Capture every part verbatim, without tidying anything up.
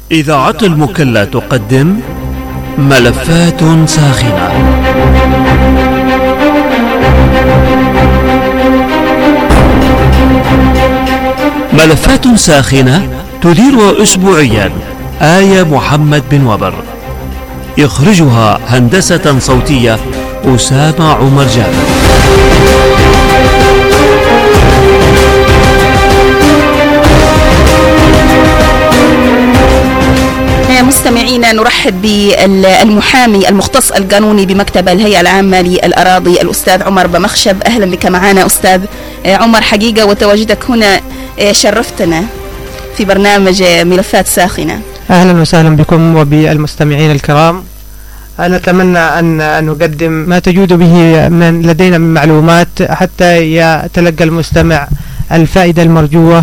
إذاعة المكلا تقدم ملفات ساخنة. ملفات ساخنة تدير أسبوعيا آية محمد بن وبر، يخرجها هندسة صوتية أسامة عمر جابر. مستمعينا، نرحب بالمحامي المختص القانوني بمكتب الهيئة العامة للأراضي الأستاذ عمر بمخشب. أهلا بك معنا أستاذ عمر. حقيقة وتواجدك هنا شرفتنا في برنامج ملفات ساخنة. أهلا وسهلا بكم وبالمستمعين الكرام. نتمنى أن نقدم ما تجود به من لدينا من معلومات حتى يتلقى المستمع الفائدة المرجوة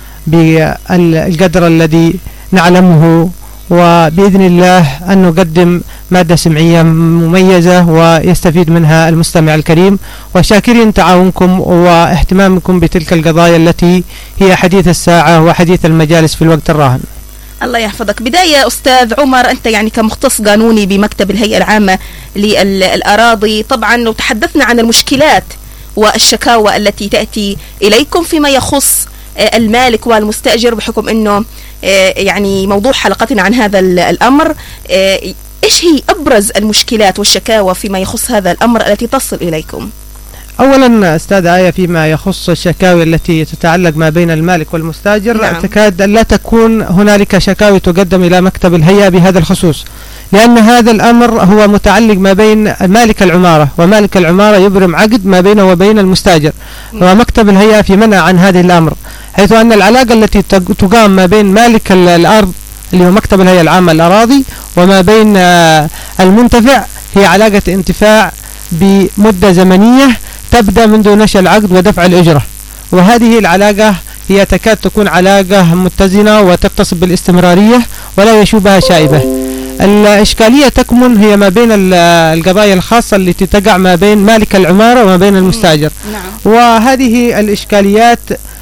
بالقدر الذي نعلمه، وبإذن الله أن نقدم مادة سمعية مميزة ويستفيد منها المستمع الكريم، وشاكرين تعاونكم واهتمامكم بتلك القضايا التي هي حديث الساعة وحديث المجالس في الوقت الراهن. الله يحفظك. بداية أستاذ عمر، أنت يعني كمختص قانوني بمكتب الهيئة العامة للأراضي، طبعا لو تحدثنا عن المشكلات والشكاوى التي تأتي إليكم فيما يخص المالك والمستأجر، بحكم أنه يعني موضوع حلقتنا عن هذا الأمر، إيش هي أبرز المشكلات والشكاوى فيما يخص هذا الأمر التي تصل إليكم؟ أولا أستاذ آية، فيما يخص الشكاوي التي تتعلق ما بين المالك والمستأجر، نعم. تكاد لا تكون هنالك شكاوي تقدم إلى مكتب الهيئة بهذا الخصوص، لأن هذا الأمر هو متعلق ما بين مالك العمارة، ومالك العمارة يبرم عقد ما بينه وبين المستأجر، ومكتب الهيئة في منع عن هذه الأمر، حيث أن العلاقة التي تقام ما بين مالك الأرض اللي هو مكتب الهيئة العامة للأراضي وما بين المنتفع هي علاقة انتفاع بمدة زمنية تبدأ منذ نشأ العقد ودفع الأجرة، وهذه العلاقة هي تكاد تكون علاقة متزنة وتتصف بالاستمرارية ولا يشوبها شائبة. الإشكالية تكمن هي ما بين القضايا الخاصة التي تقع ما بين مالك العمارة وما بين المستأجر، نعم. وهذه الإشكاليات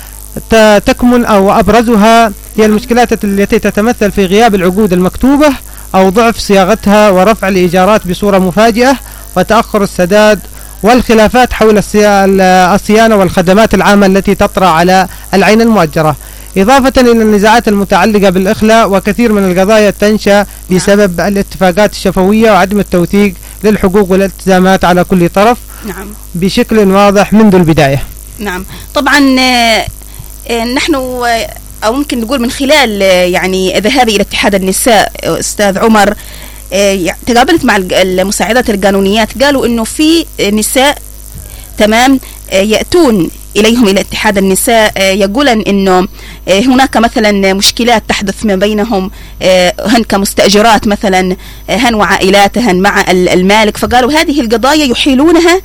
تكمن أو أبرزها هي المشكلات التي تتمثل في غياب العقود المكتوبة أو ضعف صياغتها ورفع الإيجارات بصورة مفاجئة وتأخر السداد، والخلافات حول الصيانة والخدمات العامة التي تطرأ على العين المؤجرة، إضافة إلى النزاعات المتعلقة بالإخلاء، وكثير من القضايا تنشأ بسبب الاتفاقات الشفوية وعدم التوثيق للحقوق والالتزامات على كل طرف، نعم. بشكل واضح منذ البداية. نعم، طبعا نحن أو ممكن نقول من خلال يعني ذهابي إلى اتحاد النساء أستاذ عمر، تقابلت مع المساعدات القانونيات، قالوا إنه في نساء تمام يأتون إليهم إلى اتحاد النساء يقولن إنه هناك مثلا مشكلات تحدث ما بينهم، هن كمستأجرات مثلا، هن وعائلاتهن مع المالك، فقالوا هذه القضايا يحيلونها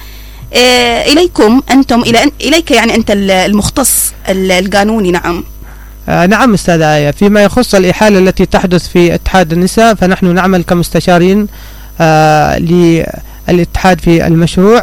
إليكم أنتم، إلى إليك يعني أنت المختص القانوني. نعم. آه نعم أستاذ آية، فيما يخص الإحالة التي تحدث في اتحاد النساء فنحن نعمل كمستشارين آه للاتحاد في المشروع،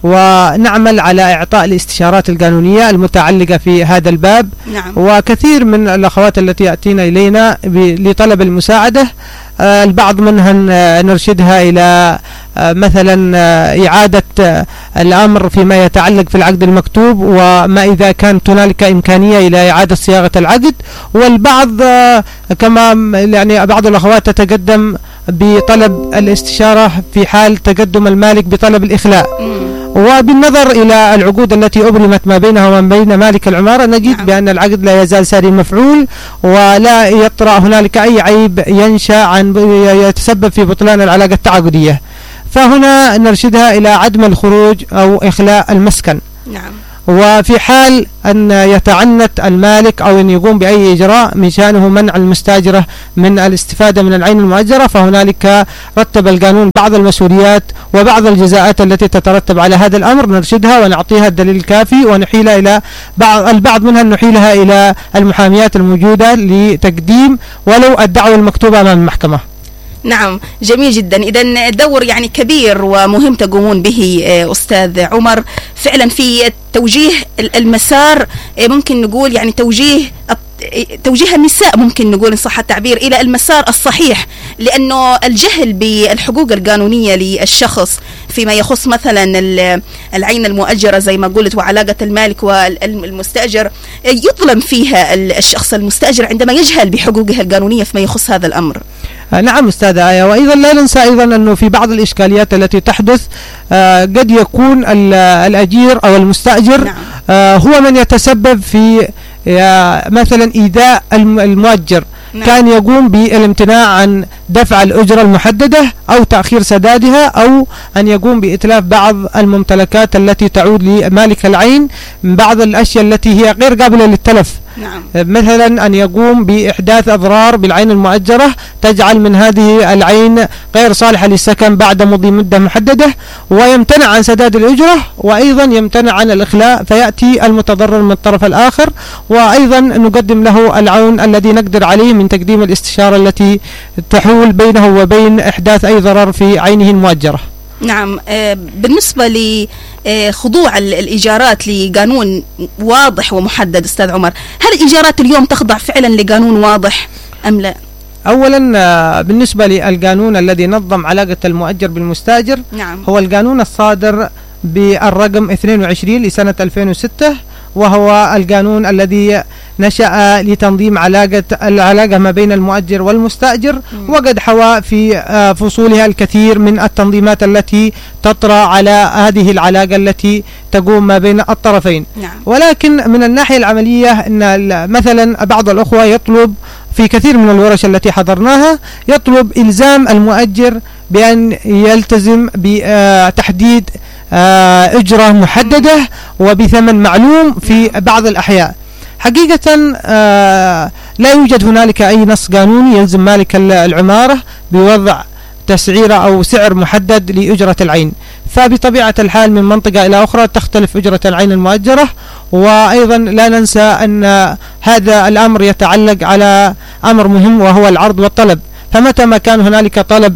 ونعمل على إعطاء الاستشارات القانونية المتعلقة في هذا الباب، نعم. وكثير من الأخوات التي يأتينا إلينا لطلب المساعدة، آه البعض منها نرشدها إلى آه مثلا آه إعادة آه الأمر فيما يتعلق في العقد المكتوب، وما إذا كانت هنالك إمكانية إلى إعادة صياغة العقد، والبعض آه كما يعني بعض الأخوات تتقدم بطلب الاستشارة في حال تقدم المالك بطلب الإخلاء. وبالنظر إلى العقود التي أبرمت ما بينها وما بين مالك العمارة نجد نعم. بأن العقد لا يزال ساري مفعول، ولا يطرأ هنالك أي عيب ينشأ عن يتسبب في بطلان العلاقة التعاقدية، فهنا نرشدها إلى عدم الخروج أو إخلاء المسكن، نعم. وفي حال أن يتعنت المالك أو أن يقوم بأي إجراء من شأنه منع المستأجرة من الاستفادة من العين المؤجرة، فهنالك رتب القانون بعض المسؤوليات وبعض الجزاءات التي تترتب على هذا الأمر، نرشدها ونعطيها الدليل الكافي ونحيلها إلى بعض البعض منها نحيلها إلى المحاميات الموجودة لتقديم ولو الدعوة المكتوبة أمام المحكمة. نعم، جميل جدا. إذن دور يعني كبير ومهم تقومون به أستاذ عمر فعلا في توجيه المسار، ممكن نقول يعني توجيه توجيه النساء ممكن نقول إن صح التعبير إلى المسار الصحيح، لأنه الجهل بالحقوق القانونية للشخص فيما يخص مثلا العين المؤجرة زي ما قلت وعلاقة المالك والمستأجر يظلم فيها الشخص المستأجر عندما يجهل بحقوقه القانونية فيما يخص هذا الأمر. نعم أستاذة آية، وأيضا لا ننسى أيضا أنه في بعض الإشكاليات التي تحدث قد يكون الأجير أو المستأجر نعم. هو من يتسبب في مثلا إيذاء المؤجر. نعم. كان يقوم بالامتناع عن دفع الأجرة المحددة أو تأخير سدادها، أو أن يقوم بإتلاف بعض الممتلكات التي تعود لمالك العين من بعض الأشياء التي هي غير قابلة للتلف. نعم. مثلا أن يقوم بإحداث أضرار بالعين المؤجرة تجعل من هذه العين غير صالحة للسكن بعد مضي مدة محددة، ويمتنع عن سداد الأجرة، وأيضا يمتنع عن الإخلاء، فيأتي المتضرر من الطرف الآخر، وأيضا نقدم له العون الذي نقدر عليه من تقديم الاستشارة التي تحول بينه وبين إحداث أي ضرر في عينه المؤجرة. نعم. بالنسبة لخضوع الإيجارات لقانون واضح ومحدد أستاذ عمر، هل الإيجارات اليوم تخضع فعلا لقانون واضح أم لا؟ أولا بالنسبة للقانون الذي نظم علاقة المؤجر بالمستأجر، نعم. هو القانون الصادر بالرقم اثنين وعشرين لسنة ألفين وستة، وهو القانون الذي نشأ لتنظيم علاقة العلاقة ما بين المؤجر والمستأجر، م. وقد حوى في فصولها الكثير من التنظيمات التي تطرأ على هذه العلاقة التي تقوم ما بين الطرفين. نعم. ولكن من الناحية العملية أن مثلا بعض الأخوة يطلب في كثير من الورش التي حضرناها يطلب إلزام المؤجر بأن يلتزم بتحديد أجرة محددة وبثمن معلوم في بعض الأحياء. حقيقة لا يوجد هنالك أي نص قانوني يلزم مالك العمارة بوضع تسعيرة أو سعر محدد لأجرة العين، فبطبيعة الحال من منطقة إلى أخرى تختلف أجرة العين المؤجرة. وأيضا لا ننسى أن هذا الأمر يتعلق على أمر مهم وهو العرض والطلب، فمتى ما كان هنالك طلب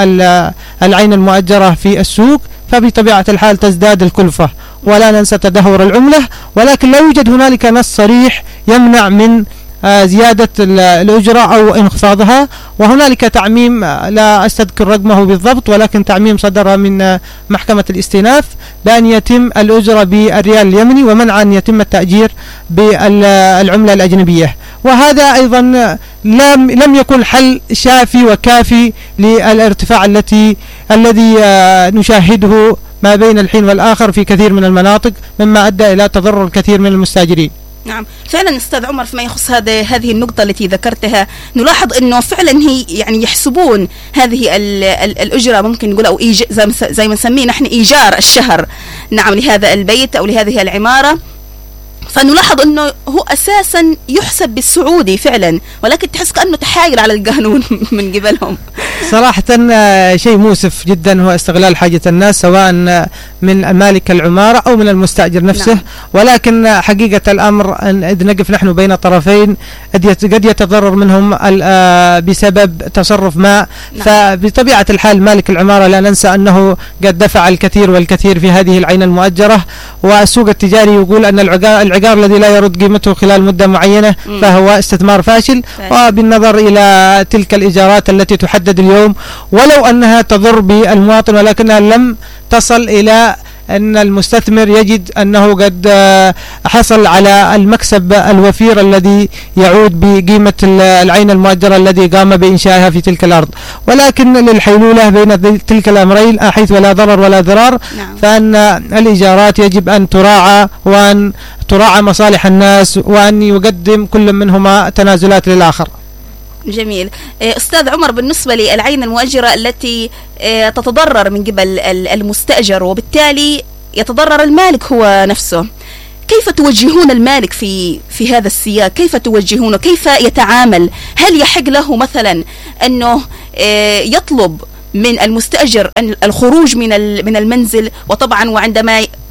للعين المؤجرة في السوق فبطبيعة الحال تزداد الكلفة. ولا ننسى تدهور العملة، ولكن لا يوجد هنالك نص صريح يمنع من زيادة الأجرة أو انخفاضها. وهنالك تعميم لا أستذكر رقمه بالضبط، ولكن تعميم صدر من محكمة الاستئناف بأن يتم الأجرة بالريال اليمني ومنع أن يتم التأجير بالعملة الأجنبية. وهذا أيضا لم لم يكن حل شافي وكافي للارتفاع التي الذي نشاهده ما بين الحين والآخر في كثير من المناطق، مما أدى إلى تضرر الكثير من المستاجرين. نعم فعلا أستاذ عمر، فيما يخص هذا هذه النقطة التي ذكرتها نلاحظ أنه فعلا هي يعني يحسبون هذه ال ال الأجرة ممكن نقول أو إيج زي ما زي ما نسميه نحن إيجار الشهر، نعم، لهذا البيت أو لهذه العمارة. فنلاحظ أنه هو أساسا يحسب بالسعودي فعلا، ولكن تحس كأنه تحايل على القانون من قبلهم. صراحة شيء مؤسف جدا هو استغلال حاجة الناس سواء من مالك العمارة أو من المستأجر نفسه. نعم. ولكن حقيقة الأمر أن إذ نقف نحن بين طرفين قد يتضرر منهم بسبب تصرف ما. نعم. فبطبيعة الحال مالك العمارة لا ننسى أنه قد دفع الكثير والكثير في هذه العين المؤجرة، والسوق التجاري يقول أن العقار العقار الذي لا يرد قيمته خلال مدة معينة م. فهو استثمار فاشل. فاشل. وبالنظر إلى تلك الإيجارات التي تحدد اليوم ولو أنها تضر بالمواطن، ولكنها لم تصل إلى أن المستثمر يجد أنه قد حصل على المكسب الوفير الذي يعود بقيمة العين المؤجرة الذي قام بإنشائها في تلك الأرض. ولكن للحيلولة بين تلك الأمرين حيث لا ضرر ولا ضرار. نعم. فأن الإيجارات يجب أن تراعى وأن تراعى مصالح الناس وأن يقدم كل منهما تنازلات للآخر. جميل. أستاذ عمر، بالنسبة للعين المؤجرة التي تتضرر من قبل المستأجر وبالتالي يتضرر المالك هو نفسه، كيف توجهون المالك في في هذا السياق؟ كيف توجهونه؟ كيف يتعامل؟ هل يحق له مثلا أنه يطلب من المستأجر الخروج من من المنزل؟ وطبعا وعندما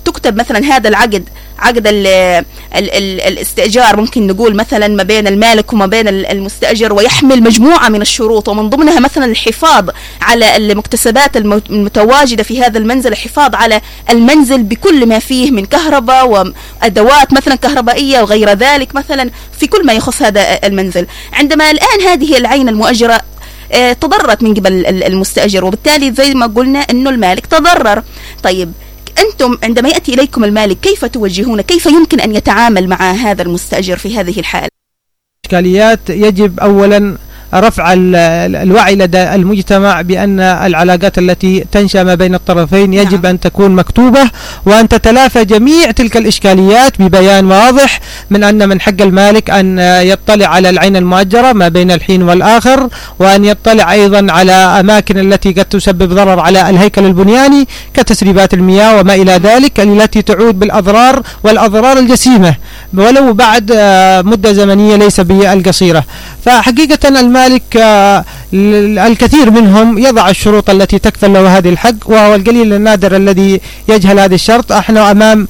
تكتب مثلا هذا العقد، عقد ال ال ال الاستئجار ممكن نقول مثلا ما بين المالك وما بين المستأجر، ويحمل مجموعة من الشروط، ومن ضمنها مثلا الحفاظ على المكتسبات المتواجدة في هذا المنزل، الحفاظ على المنزل بكل ما فيه من كهرباء وأدوات مثلا كهربائية وغير ذلك، مثلا في كل ما يخص هذا المنزل. عندما الآن هذه العين المؤجرة تضررت من قبل المستأجر، وبالتالي زي ما قلنا أنه المالك تضرر. طيب أنتم عندما يأتي إليكم المالك كيف توجهون، كيف يمكن أن يتعامل مع هذا المستأجر في هذه الحالة؟ إشكاليات يجب أولا رفع الوعي لدى المجتمع بأن العلاقات التي تنشأ ما بين الطرفين يجب أن تكون مكتوبة، وأن تتلافى جميع تلك الإشكاليات ببيان واضح من أن من حق المالك أن يطلع على العين المؤجرة ما بين الحين والآخر، وأن يطلع أيضا على أماكن التي قد تسبب ضرر على الهيكل البنياني كتسريبات المياه وما إلى ذلك، التي تعود بالأضرار والأضرار الجسيمة ولو بعد مدة زمنية ليس بالقصيرة. فحقيقة المالك الكثير منهم يضع الشروط التي تكفل له هذه الحق، وهو القليل النادر الذي يجهل هذه الشرط. احنا امام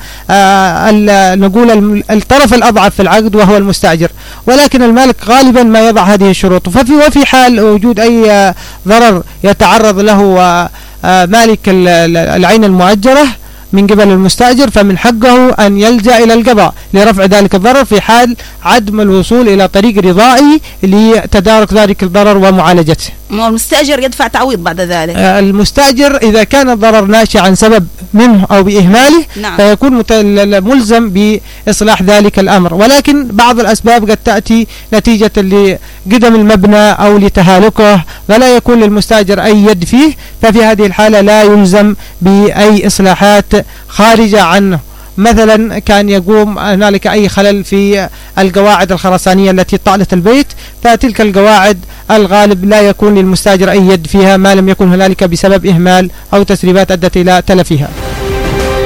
نقول الطرف الاضعف في العقد وهو المستاجر، ولكن المالك غالبا ما يضع هذه الشروط. ففي وفي حال وجود اي ضرر يتعرض له مالك العين المؤجرة من قبل المستأجر، فمن حقه أن يلجأ إلى القضاء لرفع ذلك الضرر في حال عدم الوصول إلى طريق رضائي لتدارك ذلك الضرر ومعالجته. المستأجر يدفع تعويض بعد ذلك. المستأجر إذا كان الضرر ناشئ عن سبب منه أو بإهماله نعم. فيكون ملزم بإصلاح ذلك الأمر، ولكن بعض الأسباب قد تأتي نتيجة لقدم المبنى أو لتهالكه، فلا يكون للمستأجر أي يد فيه، ففي هذه الحالة لا يلزم بأي إصلاحات خارجة عنه. مثلا كان يقوم هنالك أي خلل في القواعد الخرسانية التي طالت البيت، فتلك القواعد الغالب لا يكون للمستأجر أي يد فيها ما لم يكن هنالك بسبب إهمال أو تسريبات أدت إلى تلفها.